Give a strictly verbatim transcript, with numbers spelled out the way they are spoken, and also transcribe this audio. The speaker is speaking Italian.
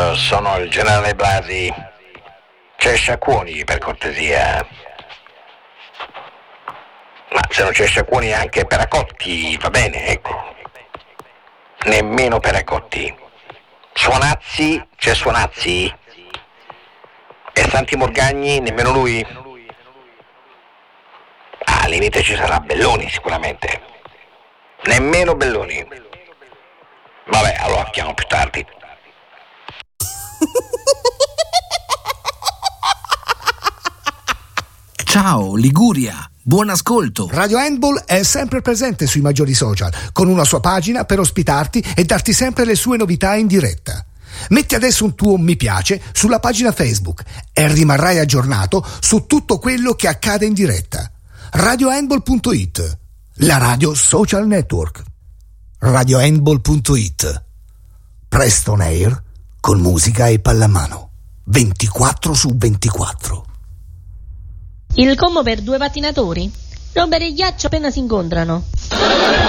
Uh, sono il generale Blasi. C'è Sciacquoni, per cortesia. Ma se non c'è Sciacquoni anche Peracotti, va bene, ecco. Nemmeno Peracotti. Suonazzi, c'è Suonazzi? E Santi Morgagni, nemmeno lui? Ah, al limite ci sarà Belloni sicuramente. Nemmeno Belloni. Vabbè, allora chiamo più tardi. Ciao Liguria, buon ascolto. Radio Handball è sempre presente sui maggiori social, con una sua pagina per ospitarti e darti sempre le sue novità in diretta. Metti adesso un tuo mi piace sulla pagina Facebook e rimarrai aggiornato su tutto quello che accade in diretta. radio handball punto it, la radio social network. radio handball punto it. Presto on air con musica e pallamano. ventiquattro su ventiquattro. Il combo per due pattinatori? Rompere il ghiaccio appena si incontrano.